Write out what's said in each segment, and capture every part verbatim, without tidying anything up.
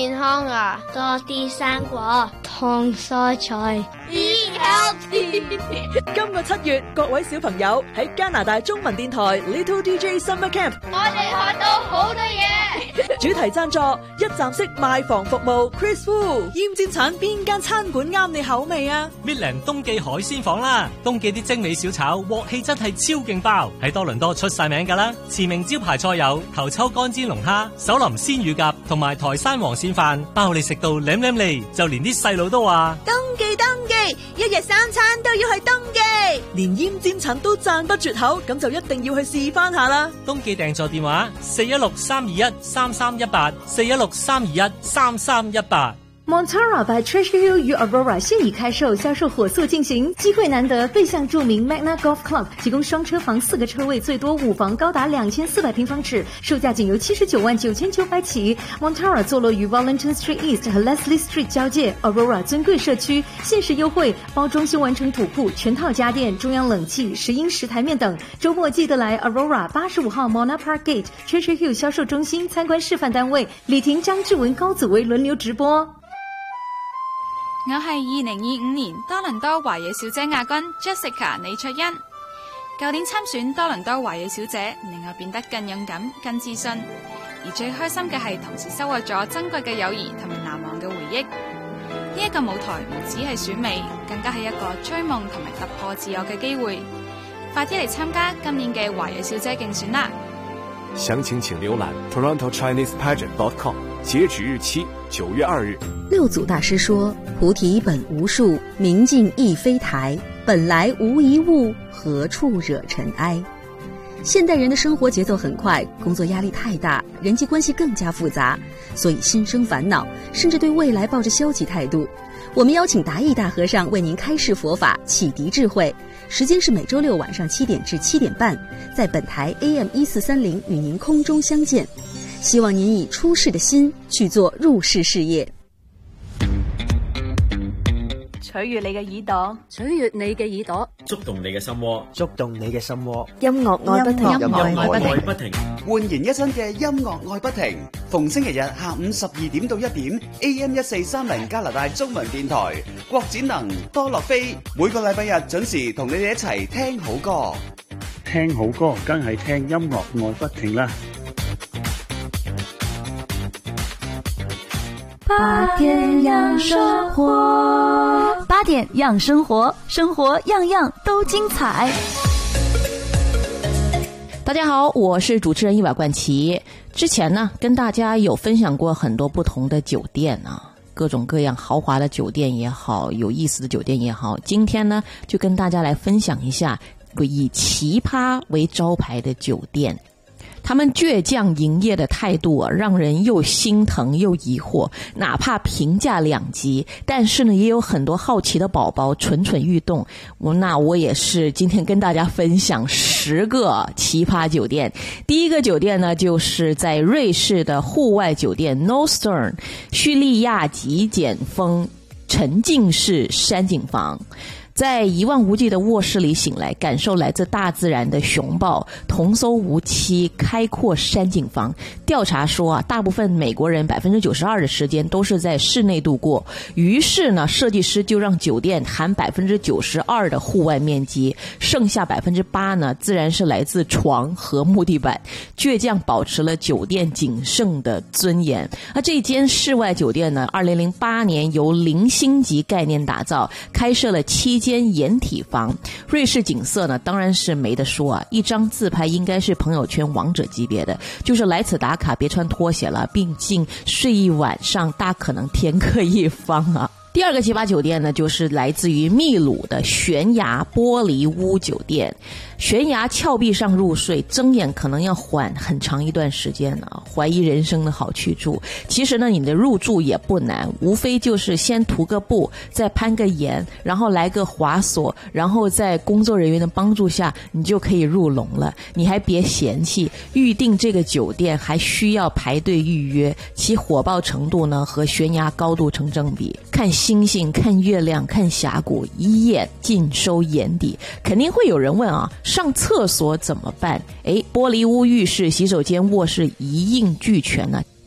健康啊， 多啲生果同蔬菜。 Eat healthy。 今個七月，各位小朋友喺加拿大中文電台 Little D J Summer Camp， 我哋學到好多嘢。 主題贊助一站式賣房服務 Chris Wu。厭尖橙邊間餐館啱你口味啊 ？Midland 冬記海鮮房啦，冬記啲精美小炒鑊氣真係超勁爆，喺多倫多出晒名噶啦。馳名招牌菜有頭抽乾煎龍蝦、手淋鮮乳鴿同埋台山黃鱔飯，包你食到舐舐脷，就連啲細路都話冬記冬記，一日三餐都要去冬記。 連厭尖橙都讚不絕口，咁就一定要去試翻下啦。 冬記訂座電話四一六三二一三三一八，四一六三二一三三一八。 Montara by Treasure Hill 与 Aurora 现已开售，销售火速进行，机会难得，对向著名 Magna Golf Club 提供双车房四个车位，最多五房高达两千四百平方尺，售价仅由七十九万九千九百起。Montara 坐落于 Wellington Street East 和 Leslie Street 交界 ，Aurora 尊贵社区，限时优惠，包装修完成土铺、全套家电、中央冷气、石英石台面等。周末记得来 Aurora 八十五号 Mona Park Gate Treasure Hill 销售中心参观示范单位，李婷、张志文、高子维轮流直播。 我係二零二五年多倫多華裔小姐亞軍 Jessica 李卓欣。舊年參選多倫多華裔小姐，令我變得更勇敢、更自信。而最開心嘅係同時收穫咗珍貴嘅友誼同埋難忘嘅回憶。呢一個舞台唔只係選美，更加係一個追夢同埋突破自我嘅機會。快啲嚟參加今年嘅華裔小姐競選啦！ 詳情請瀏覽 Toronto Chinese Pageant dot com， 截止日期九月二日。 六祖大師說：菩提本無樹，明鏡亦非台，本來無一物，何處惹塵埃。現代人的生活節奏很快，工作壓力太大，人際關係更加複雜，所以心生煩惱，甚至對未來抱着消極態度。我們邀請達義大和尚為您開示佛法，啟迪智慧。時間是每周六晚上七點至七點半，在本台 A M 一四三零與您空中相見。希望您以出世的心去做入世事業。 取悅你嘅耳朵， 取悅你嘅耳朵， 觸動你嘅心窩， 觸動你嘅心窩。 音樂愛不停， 音樂愛不停， 煥然一新嘅音樂愛不停。逢星期日下午十二點到一點 ，A M 一四三零加拿大中文電台，郭展能、多樂飛，每個禮拜日準時同你哋一齊聽好歌。 聽好歌，梗係聽音樂愛不停啦。 八點養生活，八點養生活，生活樣樣都精彩。 大家好，我是主持人一瓦冠琪。之前呢，跟大家有分享过很多不同的酒店啊，各种各样豪华的酒店也好，有意思的酒店也好。今天呢，就跟大家来分享一下以奇葩为招牌的酒店。他们倔强营业的态度啊，让人又心疼又疑惑。哪怕评价两极，但是呢，也有很多好奇的宝宝蠢蠢欲动。我那我也是今天跟大家分享十个奇葩酒店。第一个酒店呢，就是在瑞士的户外酒店 Northern 叙利亚极简风沉浸式山景房。在一望无际的卧室里醒来，感受来自大自然的熊抱，童叟无欺，开阔山景房。调查说啊，大部分美国人百分之九十二的时间都是在室内度过，于是呢，设计师就让酒店含百分之九十二的户外面积，剩下百分之八呢，自然是来自床和木地板，倔强保持了酒店仅剩的尊严。那这间室外酒店呢，二零零八年由零星级概念打造，开设了七间掩体房。瑞士景色呢，当然是没得说啊，一张自拍应该是朋友圈王者级别的，就是来此打卡别穿拖鞋了，毕竟睡一晚上大可能天各一方啊。第二个奇葩酒店呢，就是来自于秘鲁的悬崖玻璃屋酒店。悬崖峭壁上入睡，睁眼可能要缓很长一段时间呢，怀疑人生的好去处。其实呢，你的入住也不难，无非就是先涂个布，再攀个岩，然后来个滑索，然后在工作人员的帮助下，你就可以入笼了。你还别嫌弃，预定这个酒店还需要排队预约，其火爆程度呢和悬崖高度成正比。看星星，看月亮，看峡谷，一眼尽收眼底。肯定会有人问啊，上厕所怎么办？诶，玻璃屋、浴室、洗手间、卧室一应俱全呢、啊。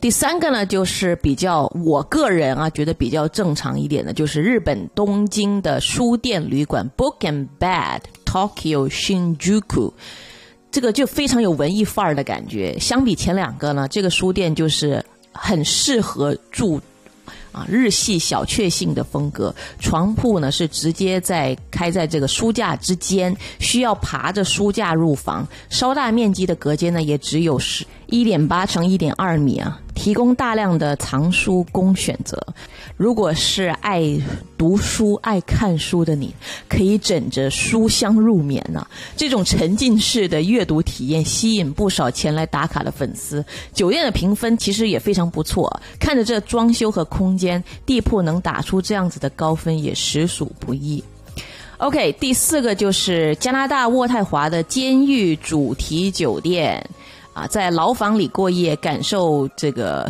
第三个呢，就是比较我个人啊觉得比较正常一点的，就是日本东京的书店旅馆 Book and Bed Tokyo Shinjuku， 这个就非常有文艺范儿的感觉。相比前两个呢，这个书店就是很适合住啊，日系小确幸的风格，床铺呢是直接在开在这个书架之间，需要爬着书架入房。稍大面积的隔间呢，也只有是 一点八乘一点二米啊，提供大量的藏书供选择。如果是爱读书、爱看书的你，可以枕着书香入眠啊。这种沉浸式的阅读体验吸引不少前来打卡的粉丝。酒店的评分其实也非常不错，看着这装修和空间，地铺能打出这样子的高分也实属不易。OK， 第四个就是加拿大渥太华的监狱主题酒店。啊，在牢房里过夜，感受这个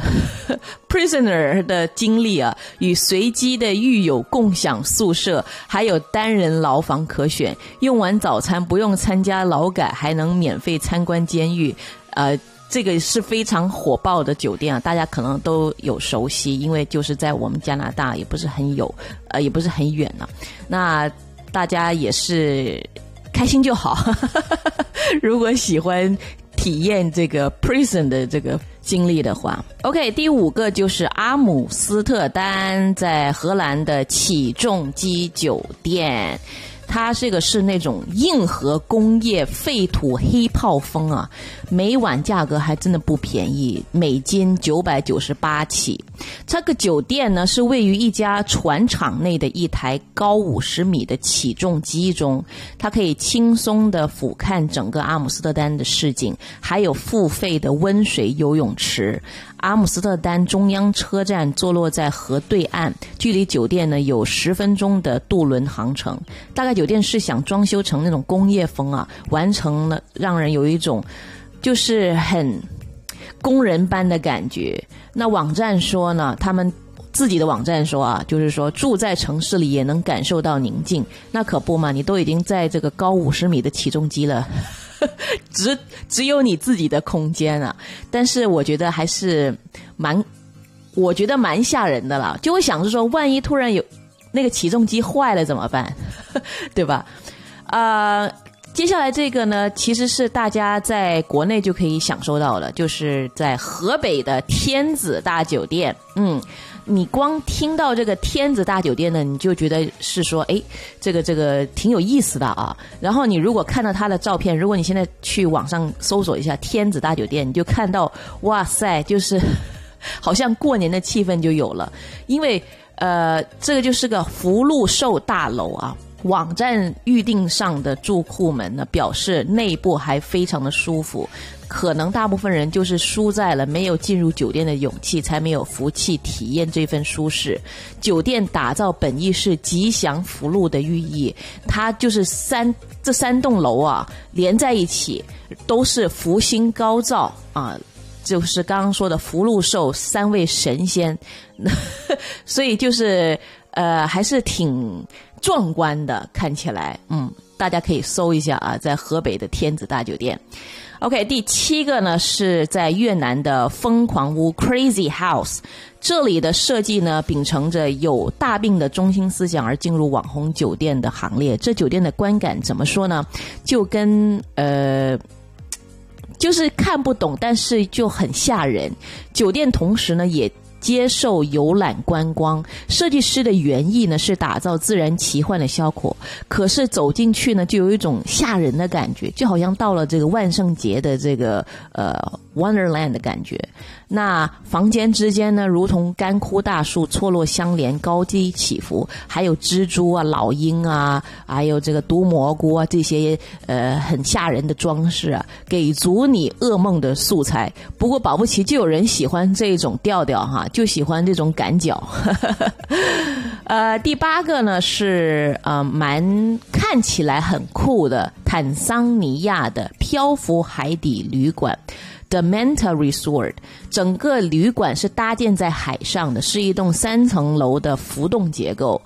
prisoner 的经历啊，与随机的狱友共享宿舍，还有单人牢房可选。用完早餐不用参加劳改，还能免费参观监狱。呃，这个是非常火爆的酒店啊，大家可能都有熟悉，因为就是在我们加拿大，也不是很有，呃，也不是很远啊。那大家也是开心就好。如果喜欢体验这个 prison 的这个经历的话 ，OK， 第五个就是阿姆斯特丹在荷兰的起重机酒店。它这个是那种硬核工业废土黑炮风啊，每晚价格还真的不便宜，美金九百九十八起。这个酒店呢是位于一家船厂内的一台高五十米的起重机中，它可以轻松地俯瞰整个阿姆斯特丹的市景，还有付费的温水游泳池。阿姆斯特丹中央车站坐落在河对岸，距离酒店呢有十分钟的渡轮航程。大概酒店是想装修成那种工业风啊，完成了让人有一种就是很工人般的感觉。那网站说呢，他们自己的网站说啊，就是说住在城市里也能感受到宁静。那可不嘛，你都已经在这个高五十米的起重机了。只只有你自己的空间啊，但是我觉得还是蛮，我觉得蛮吓人的啦。就会想着说，万一突然有那个起重机坏了怎么办，对吧？呃，接下来这个呢，其实是大家在国内就可以享受到了，就是在河北的天子大酒店，嗯。你光听到这个天子大酒店呢，你就觉得是说，哎，这个这个挺有意思的啊。然后你如果看到它的照片，如果你现在去网上搜索一下天子大酒店，你就看到，哇塞，就是好像过年的气氛就有了。因为呃，这个就是个福禄寿大楼啊。网站预订上的住户们呢表示，内部还非常的舒服。可能大部分人就是输在了没有进入酒店的勇气，才没有福气体验这份舒适。酒店打造本意是吉祥福禄的寓意，它就是三这三栋楼啊连在一起，都是福星高照啊，就是刚刚说的福禄寿三位神仙，所以就是呃还是挺壮观的，看起来，嗯，大家可以搜一下啊，在河北的天子大酒店。OK， 第七个呢是在越南的疯狂屋 Crazy House， 这里的设计呢秉承着有大病的中心思想而进入网红酒店的行列。这酒店的观感怎么说呢？就跟呃。就是看不懂，但是就很吓人。酒店同时呢也接受游览观光，设计师的原意呢是打造自然奇幻的效果，可是走进去呢就有一种吓人的感觉，就好像到了这个万圣节的这个呃 Wonderland 的感觉。那房间之间呢如同干枯大树错落相连，高低起伏，还有蜘蛛啊、老鹰啊，还有这个毒蘑菇啊，这些呃很吓人的装饰啊，给足你噩梦的素材。不过保不齐就有人喜欢这种调调哈，就喜欢这种赶脚。呃，第八个呢是呃蛮看起来很酷的坦桑尼亚的漂浮海底旅馆。The Manta Resort， 整个旅馆是搭建在海上的，是一栋三层楼的浮动结构。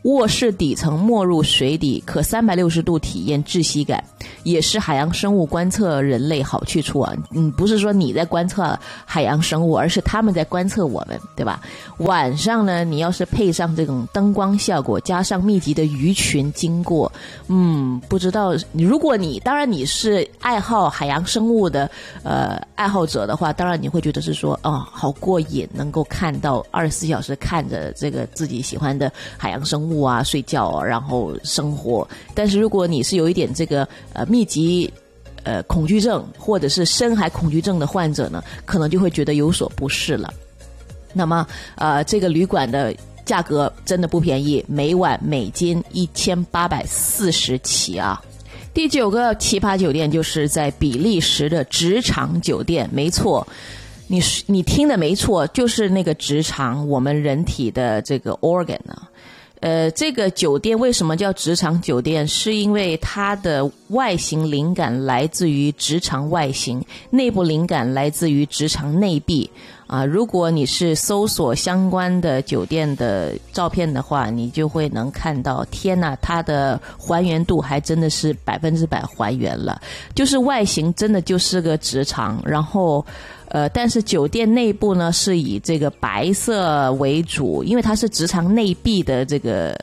卧室底层没入水底，可三百六十度体验窒息感，也是海洋生物观测人类好去处啊。嗯，不是说你在观测海洋生物，而是他们在观测我们，对吧？晚上呢，你要是配上这种灯光效果，加上密集的鱼群经过，嗯，不知道如果你当然你是爱好海洋生物的呃爱好者的话，当然你会觉得是说哦，好过瘾，能够看到二十四小时看着这个自己喜欢的海洋生物啊，睡觉啊，然后生活。但是如果你是有一点这个呃密集呃恐惧症或者是深海恐惧症的患者呢，可能就会觉得有所不适了。那么呃这个旅馆的价格真的不便宜，每晚美金一千八百四十起啊。第九个奇葩酒店就是在比利时的直肠酒店，没错，你你听的没错，就是那个直肠，我们人体的这个 organ 啊。呃，这个酒店为什么叫直肠酒店？是因为它的外形灵感来自于直肠外形，内部灵感来自于直肠内壁啊。如果你是搜索相关的酒店的照片的话，你就会能看到，天哪，它的还原度还真的是百分之百还原了，就是外形真的就是个直肠，然后。呃，但是酒店内部呢是以这个白色为主，因为它是直肠内壁的这个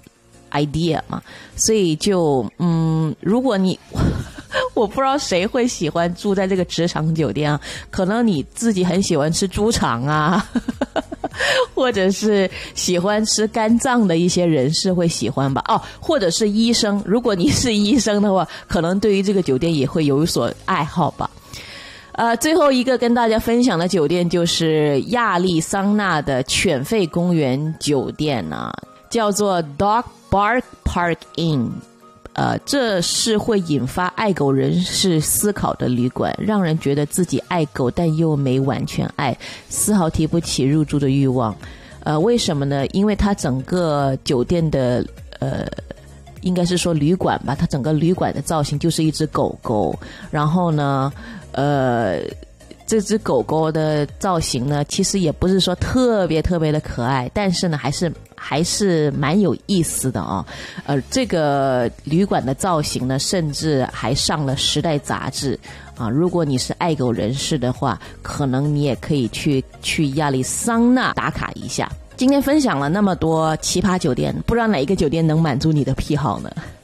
idea 嘛，所以就嗯，如果你我不知道谁会喜欢住在这个直肠酒店啊，可能你自己很喜欢吃猪肠啊，或者是喜欢吃肝脏的一些人士会喜欢吧。哦，或者是医生，如果你是医生的话，可能对于这个酒店也会有所爱好吧。呃，最后一个跟大家分享的酒店就是亚利桑那的犬吠公园酒店啊，叫做 Dog Bark Park Inn。呃，这是会引发爱狗人士思考的旅馆，让人觉得自己爱狗，但又没完全爱，丝毫提不起入住的欲望。呃，为什么呢？因为它整个酒店的呃。应该是说旅馆吧，它整个旅馆的造型就是一只狗狗，然后呢呃这只狗狗的造型呢其实也不是说特别特别的可爱，但是呢还是还是蛮有意思的啊、哦。呃这个旅馆的造型呢甚至还上了时代杂志啊，如果你是爱狗人士的话，可能你也可以去去亚利桑那打卡一下。今天分享了那么多奇葩酒店，不知道哪一个酒店能满足你的癖好呢？